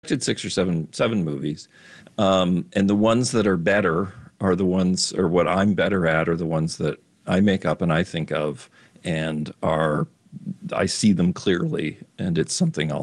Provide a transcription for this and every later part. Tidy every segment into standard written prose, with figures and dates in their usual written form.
did seven movies, and the ones that are better are the ones, or what I'm better at, are the ones that I make up and I think of, and are I see them clearly, and it's something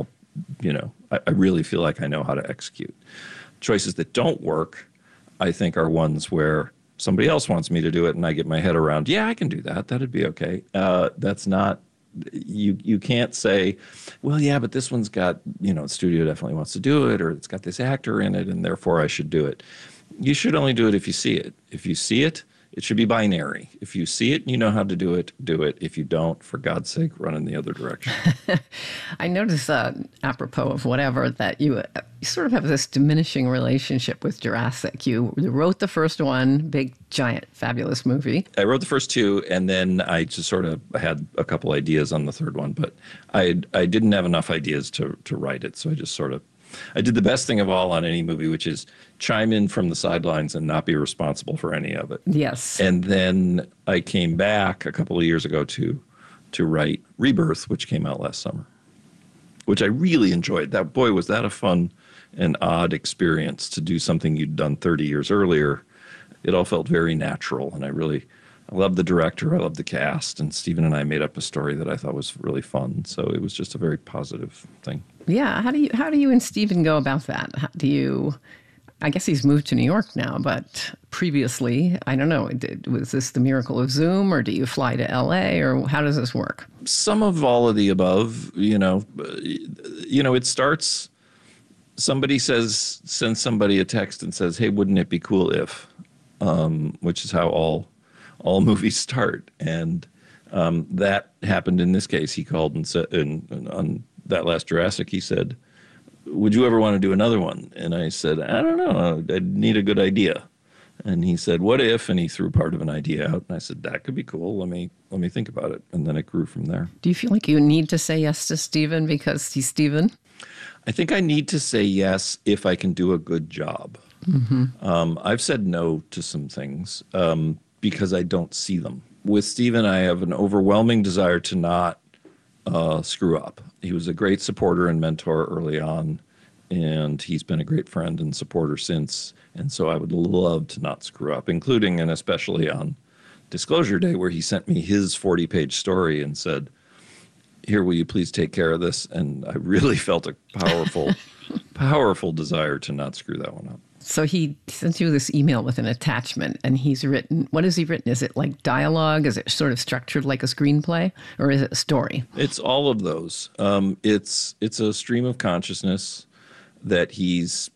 I really feel like I know how to execute. Choices that don't work, I think, are ones where somebody else wants me to do it, and I get my head around, yeah, I can do that. That'd be okay. That's not you can't say, well, yeah, but this one's got, studio definitely wants to do it, or it's got this actor in it, and therefore I should do it. You should only do it if you see it. If you see it, it should be binary. If you see it and you know how to do it, do it. If you don't, for God's sake, run in the other direction. I notice, apropos of whatever, that you sort of have this diminishing relationship with Jurassic. You wrote the first one, big, giant, fabulous movie. I wrote the first two, and then I just sort of had a couple ideas on the third one, but I didn't have enough ideas to write it, so I did the best thing of all on any movie, which is chime in from the sidelines and not be responsible for any of it. Yes. And then I came back a couple of years ago to write Rebirth, which came out last summer, which I really enjoyed. That, boy, was that a fun and odd experience to do something you'd done 30 years earlier. It all felt very natural, and I loved the director, I loved the cast, and Stephen and I made up a story that I thought was really fun. So it was just a very positive thing. Yeah. How do you and Stephen go about that? I guess he's moved to New York now, but previously, I don't know, was this the miracle of Zoom, or do you fly to LA, or how does this work? Some of all of the above. It starts, somebody sends somebody a text and says, hey, wouldn't it be cool if, which is how all movies start. And that happened in this case. He called and said, on that last Jurassic, he said, would you ever want to do another one? And I said, I don't know. I need a good idea. And he said, what if? And he threw part of an idea out. And I said, that could be cool. Let me think about it. And then it grew from there. Do you feel like you need to say yes to Stephen because he's Stephen? I think I need to say yes if I can do a good job. Mm-hmm. I've said no to some things because I don't see them. With Stephen, I have an overwhelming desire to not screw up. He was a great supporter and mentor early on, and he's been a great friend and supporter since. And so I would love to not screw up, including and especially on Disclosure Day, where he sent me his 40-page story and said, here, will you please take care of this? And I really felt a powerful, powerful desire to not screw that one up. So he sent you this email with an attachment, and he's written, what has he written? Is it like dialogue? Is it sort of structured like a screenplay, or is it a story? It's all of those. It's a stream of consciousness that he's,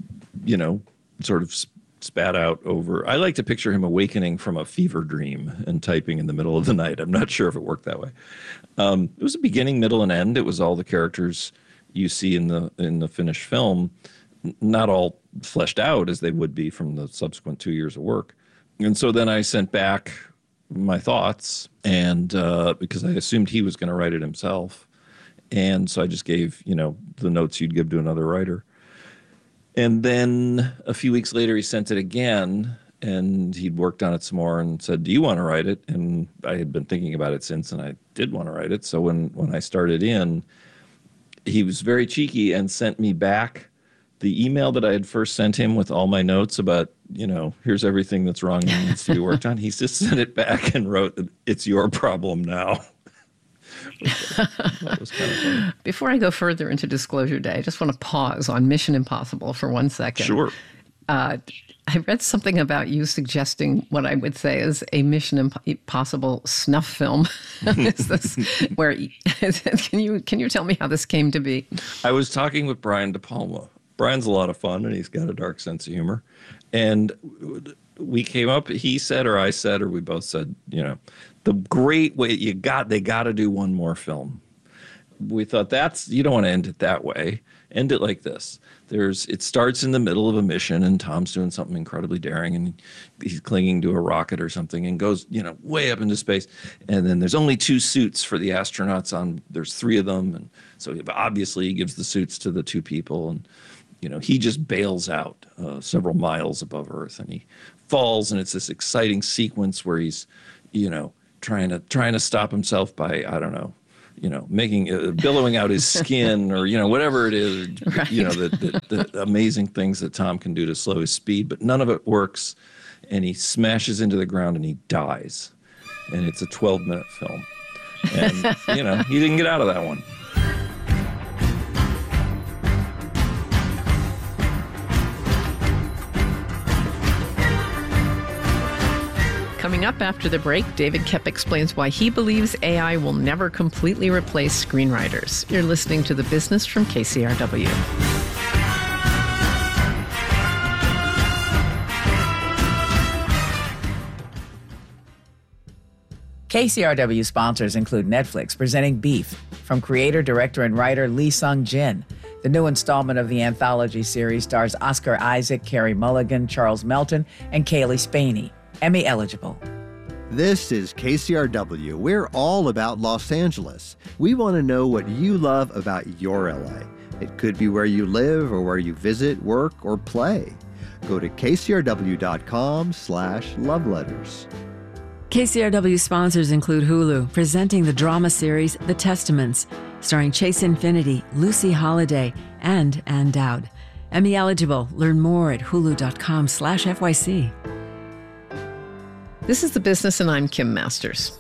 sort of spat out over. I like to picture him awakening from a fever dream and typing in the middle of the night. I'm not sure if it worked that way. It was a beginning, middle, and end. It was all the characters you see in the finished film, not all fleshed out as they would be from the subsequent 2 years of work. And so then I sent back my thoughts, and because I assumed he was going to write it himself. And so I just gave, the notes you'd give to another writer. And then a few weeks later, he sent it again, and he'd worked on it some more and said, do you want to write it? And I had been thinking about it since, and I did want to write it. So when I started in, he was very cheeky and sent me back the email that I had first sent him with all my notes about, here's everything that's wrong and needs to be worked on. He just sent it back and wrote, it's your problem now. That was kind of funny. Before I go further into Disclosure Day, I just want to pause on Mission Impossible for 1 second. Sure. I read something about you suggesting what I would say is a Mission Impossible snuff film. Is this where? Can you tell me how this came to be? I was talking with Brian De Palma. Brian's a lot of fun, and he's got a dark sense of humor. And we came up, he said, or I said, or we both said, the great way they got to do one more film. We thought you don't want to end it that way. End it like this. It starts in the middle of a mission, and Tom's doing something incredibly daring, and he's clinging to a rocket or something and goes, way up into space. And then there's only 2 suits for the astronauts there's 3 of them. And so obviously he gives the suits to the 2 people, and he just bails out several miles above Earth, and he falls, and it's this exciting sequence where he's, trying to stop himself by, I don't know, making billowing out his skin or whatever it is, Right. the amazing things that Tom can do to slow his speed, but none of it works, and he smashes into the ground and he dies, and it's a 12-minute film, and he didn't get out of that one. Coming up after the break, David Koepp explains why he believes AI will never completely replace screenwriters. You're listening to The Business from KCRW. KCRW sponsors include Netflix, presenting Beef, from creator, director, and writer Lee Sung-jin. The new installment of the anthology series stars Oscar Isaac, Carey Mulligan, Charles Melton, and Kaylee Spaney. Emmy eligible. This is KCRW. We're all about Los Angeles. We want to know what you love about your LA. It could be where you live or where you visit, work, or play. Go to kcrw.com/loveletters. KCRW sponsors include Hulu, presenting the drama series The Testaments, starring Chase Infinity, Lucy Holiday, and Ann Dowd. Emmy eligible. Learn more at hulu.com/FYC. This is The Business, and I'm Kim Masters.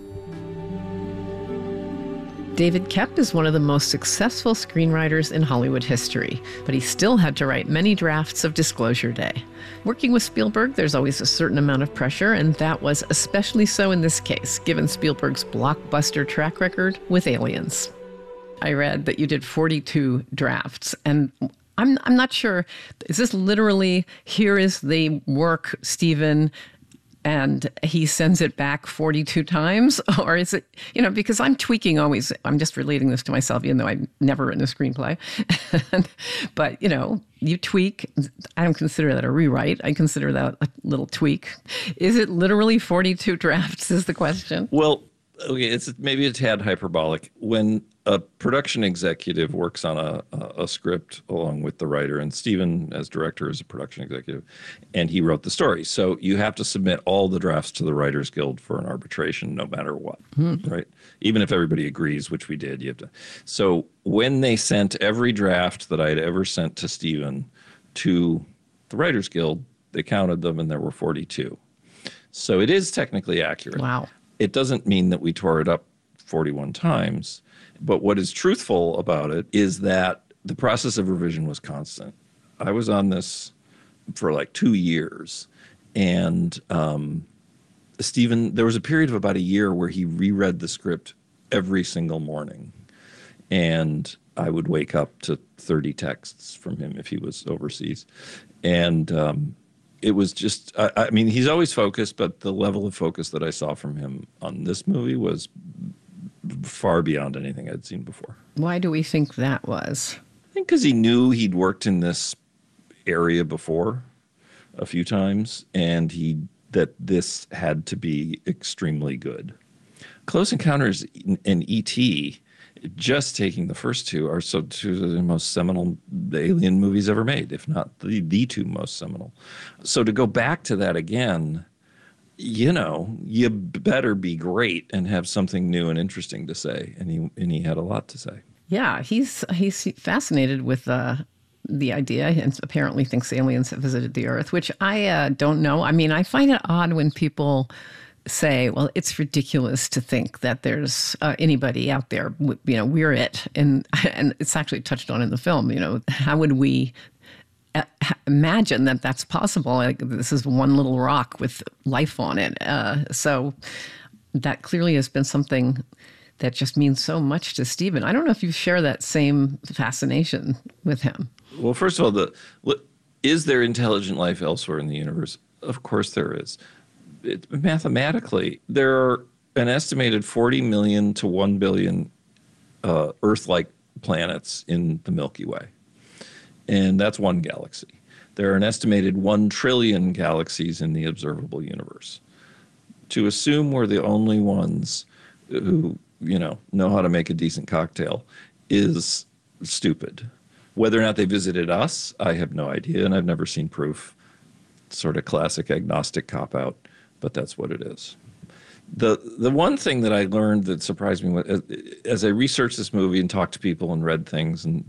David Koepp is one of the most successful screenwriters in Hollywood history, but he still had to write many drafts of Disclosure Day. Working with Spielberg, there's always a certain amount of pressure, and that was especially so in this case, given Spielberg's blockbuster track record with Aliens. I read that you did 42 drafts, and I'm not sure, is this literally, here is the work, Steven, and he sends it back 42 times? Or is it, because I'm tweaking always, I'm just relating this to myself, even though I've never written a screenplay. But, you tweak. I don't consider that a rewrite. I consider that a little tweak. Is it literally 42 drafts is the question? Well, okay, it's maybe a tad hyperbolic. When a production executive works on a script along with the writer, and Steven, as director, is a production executive, and he wrote the story. So you have to submit all the drafts to the Writers Guild for an arbitration, no matter what, right? Even if everybody agrees, which we did, you have to. So when they sent every draft that I had ever sent to Steven to the Writers Guild, they counted them, and there were 42. So it is technically accurate. Wow. It doesn't mean that we tore it up 41 times. But what is truthful about it is that the process of revision was constant. I was on this for like 2 years. And Steven, there was a period of about a year where he reread the script every single morning. And I would wake up to 30 texts from him if he was overseas. And it was just, I mean, he's always focused, but the level of focus that I saw from him on this movie was far beyond anything I'd seen before. Why do we think that was? I think because he knew he'd worked in this area before a few times, and that this had to be extremely good. Close Encounters and E.T., just taking the first two, are two of the most seminal alien movies ever made, if not the two most seminal. So to go back to that again, you better be great and have something new and interesting to say. And he had a lot to say. Yeah, he's fascinated with the idea, and apparently thinks aliens have visited the Earth, which I don't know. I mean, I find it odd when people say, well, it's ridiculous to think that there's anybody out there, we're it. And it's actually touched on in the film, how would we imagine that that's possible? Like, this is one little rock with life on it. So that clearly has been something that just means so much to Steven. I don't know if you share that same fascination with him. Well, first of all, is there intelligent life elsewhere in the universe? Of course there is. Mathematically, there are an estimated 40 million to 1 billion Earth-like planets in the Milky Way. And that's one galaxy. There are an estimated 1 trillion galaxies in the observable universe. To assume we're the only ones who, know how to make a decent cocktail is stupid. Whether or not they visited us, I have no idea, and I've never seen proof. Sort of classic agnostic cop-out, but that's what it is. The one thing that I learned that surprised me as I researched this movie and talked to people and read things and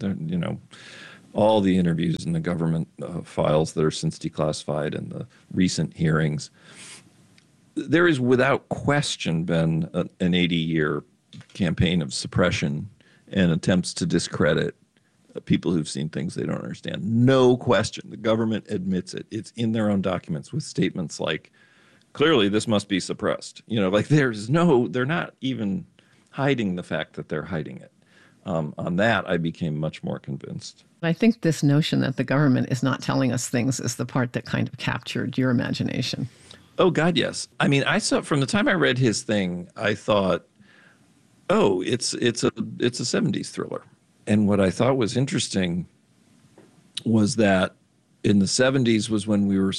all the interviews and the government files that are since declassified and the recent hearings, there is without question been an 80-year campaign of suppression and attempts to discredit people who've seen things they don't understand. No question. The government admits it. It's in their own documents with statements like, clearly this must be suppressed. They're not even hiding the fact that they're hiding it. On that, I became much more convinced. I think this notion that the government is not telling us things is the part that kind of captured your imagination. Oh, God, yes. I mean, I saw from the time I read his thing, I thought, oh, it's a 70s thriller. And what I thought was interesting was that in the 70s was when we were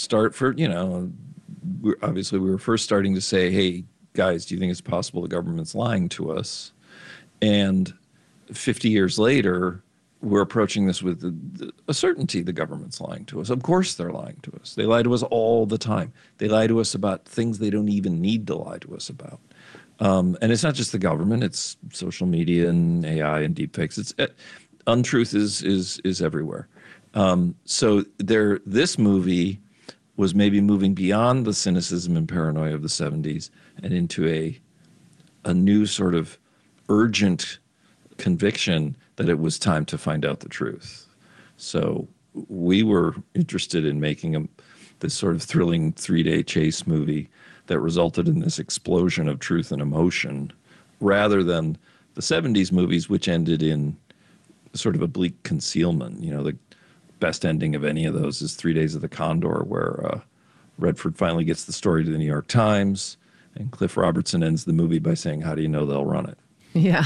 obviously we were first starting to say, hey, guys, do you think it's possible the government's lying to us? And 50 years later, we're approaching this with a certainty the government's lying to us. Of course they're lying to us. They lie to us all the time. They lie to us about things they don't even need to lie to us about. And it's not just the government, it's social media and AI and deepfakes. Untruth is everywhere. So this movie was maybe moving beyond the cynicism and paranoia of the 70s and into a new sort of urgent conviction that it was time to find out the truth. So we were interested in making this sort of thrilling 3-day chase movie that resulted in this explosion of truth and emotion, rather than the 70s movies, which ended in sort of a bleak concealment. The best ending of any of those is 3 Days of the Condor, where Redford finally gets the story to the New York Times, and Cliff Robertson ends the movie by saying, how do you know they'll run it? Yeah.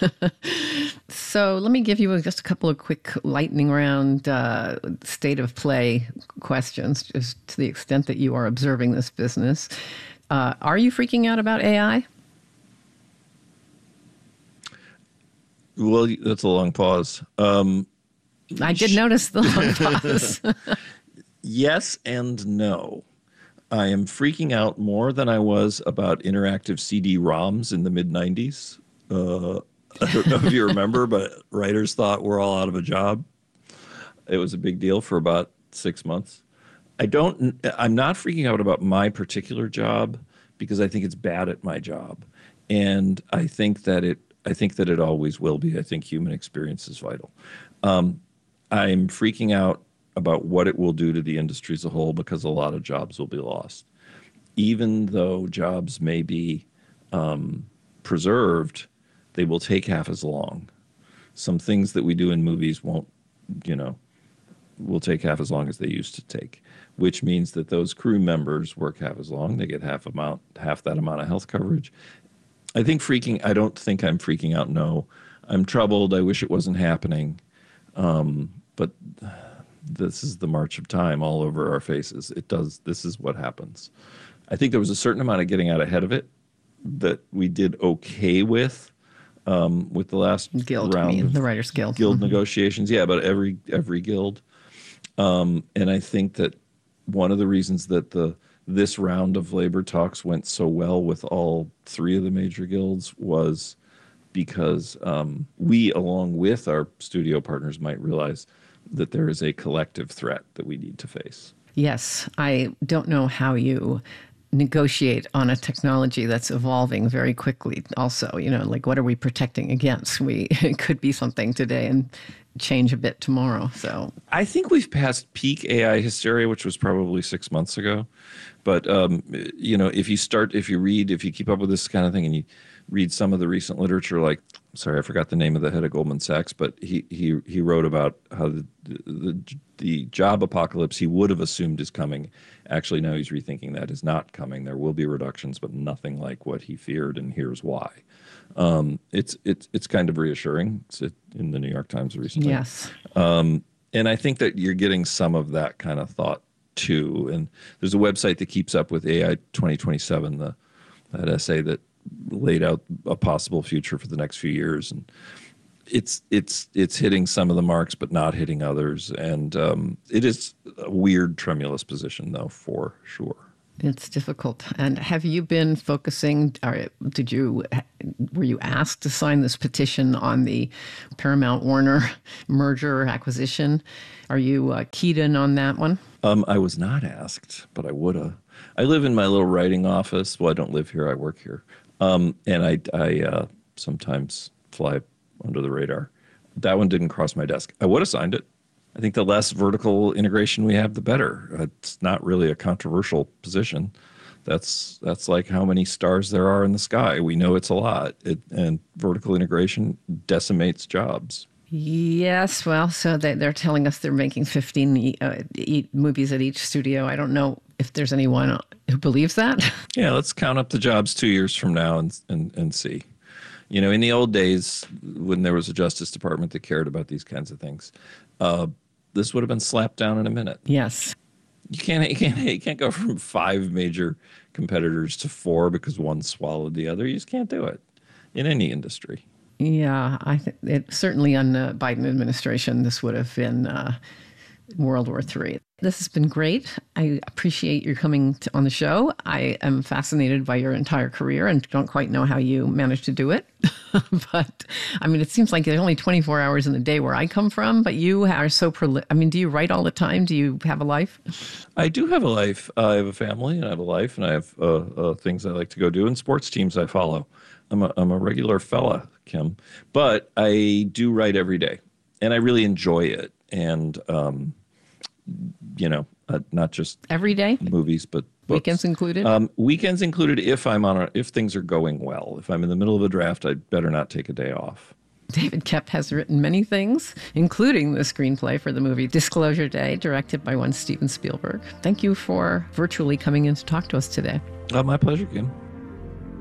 So let me give you just a couple of quick lightning round state of play questions, just to the extent that you are observing this business. Are you freaking out about AI? Well, that's a long pause. I did notice the long pause. Yes and no. I am freaking out more than I was about interactive CD-ROMs in the mid-90s. I don't know if you remember, but writers thought we're all out of a job. It was a big deal for about 6 months. I'm not freaking out about my particular job because I think it's bad at my job. And I think that it always will be. I think human experience is vital. I'm freaking out about what it will do to the industry as a whole because a lot of jobs will be lost. Even though jobs may be preserved, they will take half as long. Some things that we do in movies will take half as long as they used to take, which means that those crew members work half as long. They get half that amount of health coverage. I don't think I'm freaking out. No, I'm troubled. I wish it wasn't happening. But this is the march of time all over our faces. This is what happens. I think there was a certain amount of getting out ahead of it that we did okay with the last round, the Writers Guild negotiations. Yeah, but every guild. And I think that one of the reasons that this round of labor talks went so well with all three of the major guilds was because we, along with our studio partners, might realize that there is a collective threat that we need to face. Yes, I don't know how you negotiate on a technology that's evolving very quickly. Also, what are we protecting against? It could be something today and change a bit tomorrow. So I think we've passed peak AI hysteria, which was probably 6 months ago. But if you keep up with this kind of thing and you read some of the recent literature, I forgot the name of the head of Goldman Sachs, but he wrote about how the job apocalypse he would have assumed is coming. Actually, now he's rethinking that is not coming. There will be reductions, but nothing like what he feared, and here's why. It's kind of reassuring. It's in the New York Times recently. Yes. And I think that you're getting some of that kind of thought too. And there's a website that keeps up with AI 2027, that essay that laid out a possible future for the next few years, and it's hitting some of the marks but not hitting others, and it is a weird, tremulous position though, for sure. It's difficult. And have you been focusing, or were you asked to sign this petition on the Paramount Warner merger or acquisition? Are you keyed in on that one? I was not asked, but I would have. I live in my little writing office. Well, I don't live here. I work here. And I sometimes fly under the radar. That one didn't cross my desk. I would have signed it. I think the less vertical integration we have, the better. It's not really a controversial position. That's like how many stars there are in the sky. We know it's a lot. And vertical integration decimates jobs. Yes, well, so they're telling us they're making 15 movies at each studio. I don't know if there's anyone who believes that. Yeah, let's count up the jobs 2 years from now and see. You know, in the old days, when there was a Justice Department that cared about these kinds of things, this would have been slapped down in a minute. Yes. You can't go from 5 major competitors to 4 because one swallowed the other. You just can't do it in any industry. Yeah, certainly on the Biden administration, this would have been World War III. This has been great. I appreciate your coming on the show. I am fascinated by your entire career and don't quite know how you managed to do it. But, I mean, it seems like there's only 24 hours in the day where I come from, but you are so do you write all the time? Do you have a life? I do have a life. I have a family and I have a life and I have things I like to go do and sports teams I follow. I'm a regular fella, Kim, but I do write every day and I really enjoy it. And, not just every day movies, but books. Weekends included? Weekends included if things are going well. If I'm in the middle of a draft, I'd better not take a day off. David Koepp has written many things, including the screenplay for the movie Disclosure Day, directed by one Steven Spielberg. Thank you for virtually coming in to talk to us today. My pleasure, Kim.